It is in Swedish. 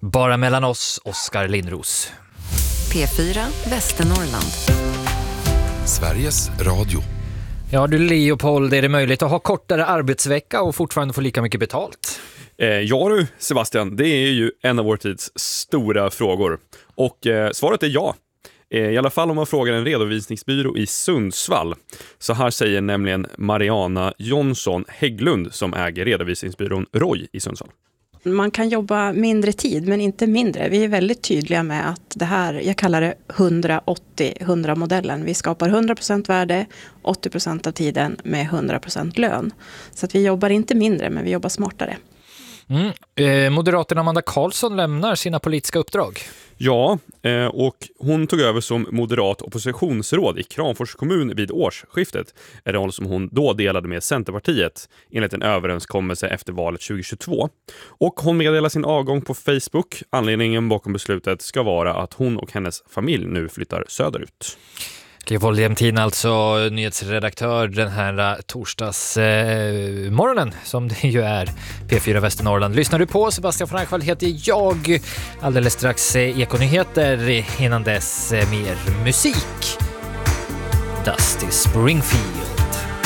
Bara mellan oss, Oskar Lindros. P4 Västernorrland. Sveriges Radio. Ja du Leopold, är det möjligt att ha kortare arbetsvecka och fortfarande få lika mycket betalt? Ja du Sebastian, det är ju en av vår tids stora frågor. Och svaret är ja. I alla fall om man frågar en redovisningsbyrå i Sundsvall. Så här säger nämligen Mariana Jonsson Hägglund som äger redovisningsbyrån Roy i Sundsvall. Man kan jobba mindre tid men inte mindre. Vi är väldigt tydliga med att det här, jag kallar det 180-100-modellen. Vi skapar 100% värde, 80% av tiden med 100% lön. Så att vi jobbar inte mindre men vi jobbar smartare. Moderaterna Amanda Karlsson lämnar sina politiska uppdrag. Ja, och hon tog över som moderat oppositionsråd i Kramfors kommun vid årsskiftet. En roll som hon då delade med Centerpartiet enligt en överenskommelse efter valet 2022. Och hon meddelar sin avgång på Facebook. Anledningen bakom beslutet ska vara att hon och hennes familj nu flyttar söderut. Leopold Jämtin, alltså nyhetsredaktör den här torsdagsmorgonen som det ju är P4 Västernorrland. Lyssnar du på? Sebastian von Eichwald heter jag. Alldeles strax Ekonyheter, innan dess mer musik. Dusty Springfield.